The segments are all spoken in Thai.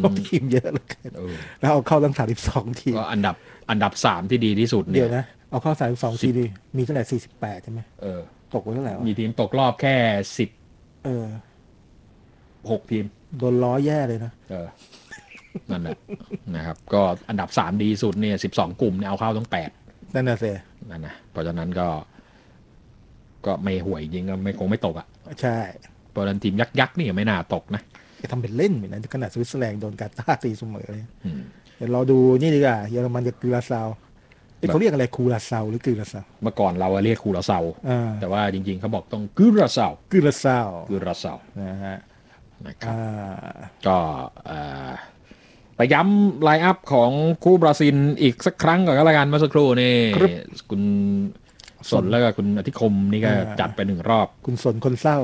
ทีมเยอะเหลยแล้วเอาเข้าตั้ง32ทีมก็อันดับ3ที่ดีที่สุดเนี่ยเดี๋ยวนะเอาเข้า32ทีมดิมีเท่าไหร่48ใช่ไหมเออตกไปเท่าไหร่วะมีทีมตกรอบแค่เออ 16 ทีมโดนล้อแย่เลยนะเออนั่นแหละนะครับก็อันดับ3ดีสุดเนี่ย12 กลุ่มเนี่ยเอาเข้าต้อง8 นั่นน่ะสินั่นนะเพราะฉะนั้นก็ไม่ห่วยจริงก็ไม่คงไม่ตกอ่ะใช่เพราะฉะนั้นทีมยักษ์นี่ไม่น่าตกนะทำเป็นเล่นเหมือนนั้นขนาดสวิตเซอร์แลนด์โดนกาตาร์ตีเสมอเลยเดี๋ยวเราดูนี่ดีกว่าเยอรมันกับกิราซาวเขาเรียกอะไรคูราซาวหรือกิราซาวเมื่อก่อนเราเรียกคูราเซาแต่ว่าจริงๆเขาบอกต้องกิราเซากิราซาวกิราเซานะฮะนะครับก็ไปย้ำไลน์อัพของคู่บราซิลอีกสักครั้งก่อนก็แล้วกันเมื่อสักครู่นี่คุณสนแล้วก็คุณอธิคมนี่ก็จัดไป1 รอบคุณสนคนเศร้า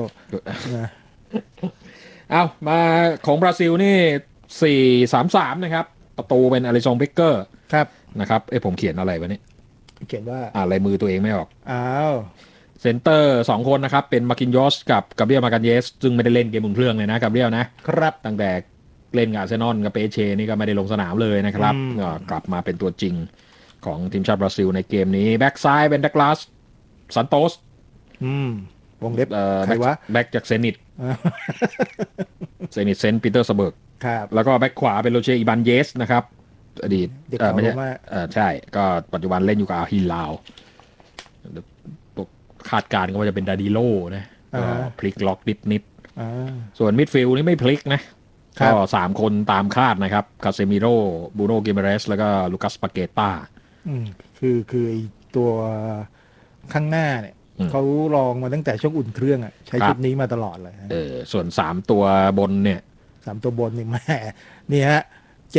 เอามาของบราซิลนี่4-3-3นะครับประตูเป็นอลิซงเบเกอร์ครับนะครับผมเขียนอะไรวะเนี่ยเขียนว่าลายมือตัวเองไม่ออกอ้าวเซนเตอร์2 คนนะครับเป็นมาร์คินยอสกับกาเบรียลมาการเยสซึ่งไม่ได้เล่นเกมอุ่นเครื่องเลยนะกาเบรียลนะครับตั้งแต่เล่นกับอาร์เซนอลกับเปเชนี่ก็ไม่ได้ลงสนามเลยนะครับกลับมาเป็นตัวจริงของทีมชาติบราซิลในเกมนี้แบ็กซ้ายเป็นดักลาสซันโตสวงเล็บใครวะแบ็กจากเซนิตเซนต์ปีเตอร์สเบิร์กแล้วก็แบ็กขวาเป็นโรเชอีบันเยสนะครับอดีตไม่ใช่ใช่ก็ปัจจุบันเล่นอยู่กับอาฮิลาวคาดการณ์ก็ว่าจะเป็นดาดิโลนะก็พลิกล็อกนิดส่วนมิดฟิลด์นี่ไม่พลิกนะก็3 คนตามคาดนะครับคาเซมิโร่บูโน่กิเมเรสแล้วก็ลูคัสปาเกตต้าคือตัวข้างหน้าเนี่ยเขาลองมาตั้งแต่ช่วงอุ่นเครื่องอ่ะใช้ชุดนี้มาตลอดเลยส่วน3 ตัวบนเนี่ย 3 ตัวบนนี่แม่นี่ฮะ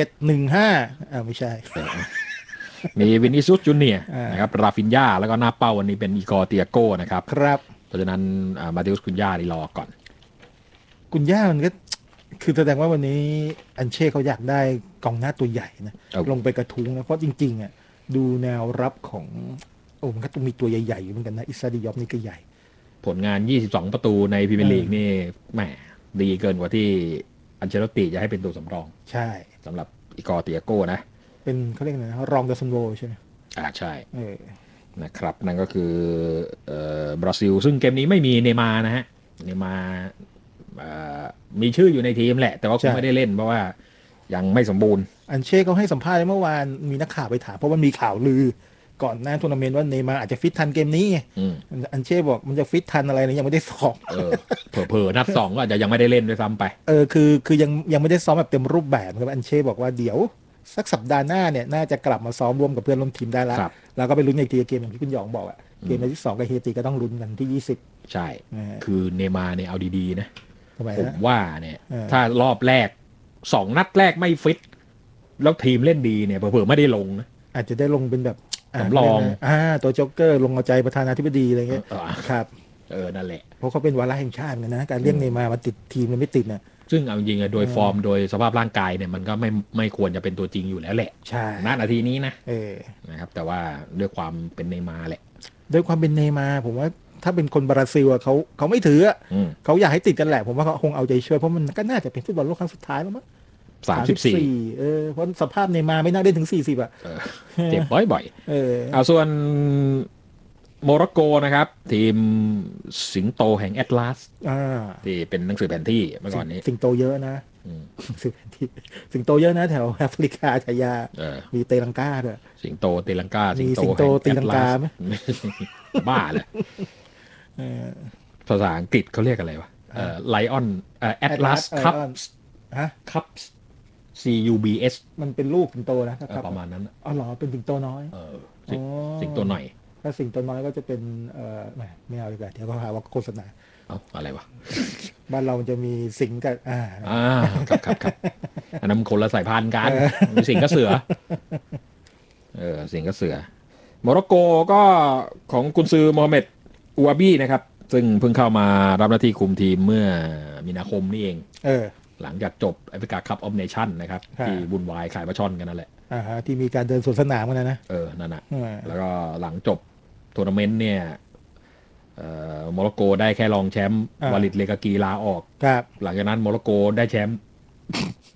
715ไม่ใช่มีวินิซุสจูเนียร์นะครับราฟินญาแล้วก็หน้าเป้าวันนี้เป็นอีกอร์เตียโก้นะครับครับเพราะฉะนั้นมาเดอุสกุนญานี่รอก่อนกุนญามันก็คือแสดงว่าวันนี้อันเช่เขาอยากได้กองหน้าตัวใหญ่นะลงไปกระทุ้งนะเพราะจริงๆอ่ะดูแนวรับของมันก็ต้องมีตัวใหญ่ๆอยู่เหมือนกันนะอิซาดิยอฟนี่ก็ใหญ่ผลงาน22 ประตูในพรีเมียร์ลีกนี่แหมดีเกินกว่าที่อันเชลติจะให้เป็นตัวสำรองใช่สำหรับอีกอร์เตียโก้นะเป็นเขาเรียกอะไรนะรองดัซซันโวใช่ไหมใช่นะครับนั่นก็คือบราซิลซึ่งเกมนี้ไม่มีเนย์มาร์นะฮะเนย์มาร์มีชื่ออยู่ในทีมแหละแต่ว่าคงไม่ได้เล่นเพราะว่ายังไม่สมบูรณ์อันเช่เขาให้สัมภาษณ์เมื่อวานมีนักข่าวไปถามเพราะว่ามีข่าวลือก่อนหน้าทัวร์นาเมนต์ว่าเนย์มาร์อาจจะฟิตทันเกมนี้อันเช่บอกมันจะฟิตทันอะไรนะยังไม่ได้ซ้อมเผลอนัด2ก็อาจจะยังไม่ได้เล่นด้วยซ้ำไปคือยังไม่ได้ซ้อมแบบเต็มรูปแบบครับอันเช่บอกว่าเดี๋ยวสักสัปดาห์หน้าเนี่ยน่าจะกลับมาซ้อมร่วมกับเพื่อนร่วมทีมได้แล้วแล้วก็ไปลุ้นอีกทีเกมอย่างที่คุณหยองบอกอะเกมที่2กับเฮติก็ต้องลุ้นกันที่20 ใช่คือเนย์มาร์เนี่ยเอาดีๆนะผมว่าเนี่ยถ้ารอบแรก2 นัดแรกไม่ฟิตแล้วทีมเล่นดีเนี่ยเผลอๆไม่ได้ลงนะอาจจะได้ลงเป็นแบบสำรองตัวโจ๊กเกอร์ลงเอาใจประธานาธิบดีอะไรเงี้ยครับนั่นแหละเพราะเขาเป็นวาระแห่งชาติกันนะการเรียกเนย์มาร์มาติดทีมมันไม่ติดนะซึ่งเอาจริงๆโดยฟอร์มโดยสภาพร่างกายเนี่ยมันก็ไม่ควรจะเป็นตัวจริงอยู่แล้วแหละใช่นาทีนี้นะนะครับแต่ว่าด้วยความเป็นเนย์มาร์แหละด้วยความเป็นเนย์มาร์ผมว่าถ้าเป็นคนบราซิลเขาไม่ถือเขาอยากให้ติดกันแหละผมว่าเขาคงเอาใจช่วยเพราะมันก็น่าจะเป็นฟุตบอลโลกครั้งสุดท้ายแล้วมั้ง34เพราะสภาพเนย์มาร์ไม่น่าได้ถึง40อ่ะเจ็บบ่อยๆส่วนโมร็อกโกนะครับทีมสิงโตแห่งแอตลาสที่เป็นหนังสือแผนที่เมื่อก่อนนี้สิงโตเยอะนะหนังสือแผนที่สิงโตเยอะนะแถวแอฟริกาชายามีเตลังกาด้วยสิงโตเตลังกามีสิงโตตีลังกาไหมบ้าเลยภาษาอังกฤษเขาเรียกอะไรวะไลออนแอตลาสคัพCUBS มันเป็นลูกสิงโตนะครับประมาณนั้นเหรอเป็นสิงโตน้อยสิงโตหน่อยถ้าสิงโตน้อยก็จะเป็นไม่เอาดีกว่าเดี๋ยวเขาหาว่าโฆษณาอะไรวะบ้านเราจะมีสิงกับครับอันนั้นคนละสายพันธุ์กันมีสิงกับเสือสิงกับเสือโมร็อกโกก็ของกุนซือโมฮัมเหม็ดอูอาบีนะครับซึ่งเพิ่งเข้ามารับหน้าที่คุมทีมเมื่อมีนาคมนี่เองหลังจากจบแอฟริกาคัพออฟเนชั่นนะครับที่บุญวายขายปลาช่อนกันนั่นแหละที่มีการเดินสวนสนามกันนะนั่นน่ะแล้วก็หลังจบทัวร์นาเมนต์เนี่ยโมร็อกโกได้แค่รองแชมป์วาลิดเลกากีลาออกหลังจากนั้นโมร็อกโกได้แชมป์